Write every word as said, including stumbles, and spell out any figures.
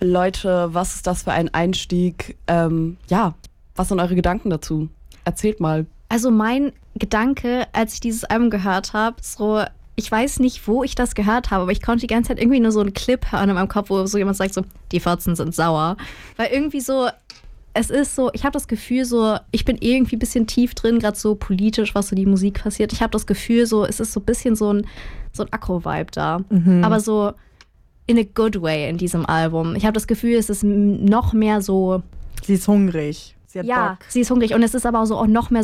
Leute, was ist das für ein Einstieg? Ähm, ja, was sind eure Gedanken dazu? Erzählt mal. Also mein Gedanke, als ich dieses Album gehört habe, so, ich weiß nicht, wo ich das gehört habe, aber ich konnte die ganze Zeit irgendwie nur so einen Clip hören in meinem Kopf, wo so jemand sagt so, die Fotzen sind sauer. Weil irgendwie so, es ist so, ich habe das Gefühl so, ich bin irgendwie ein bisschen tief drin, gerade so politisch, was so die Musik passiert. Ich habe das Gefühl so, es ist so ein bisschen so ein, so ein Akro-Vibe da. Mhm. Aber so in a good way in diesem Album. Ich habe das Gefühl, es ist noch mehr so... Sie ist hungrig. Sie hat ja, Bock. sie ist hungrig und es ist aber auch so auch noch mehr